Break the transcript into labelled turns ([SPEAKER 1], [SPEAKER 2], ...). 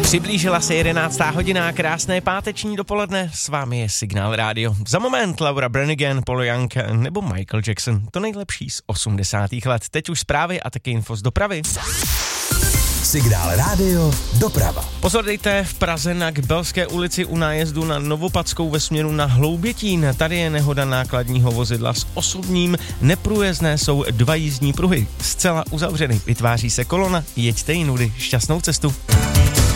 [SPEAKER 1] Přiblížila se 11. hodina, krásné páteční dopoledne, s vámi je Signál Rádio. Za moment Laura Branigan, Paul Young nebo Michael Jackson, to nejlepší z 80. let. Teď už zprávy a taky info z dopravy.
[SPEAKER 2] Signál Rádio, doprava.
[SPEAKER 1] Pozor dejte v Praze na Kbelské ulici u nájezdu na Novopadskou ve směru na Hloubětín. Tady je nehoda nákladního vozidla s osobním, neprůjezdné jsou 2 jízdní pruhy, zcela uzavřeny. Vytváří se kolona, jeďte jinudy, šťastnou cestu.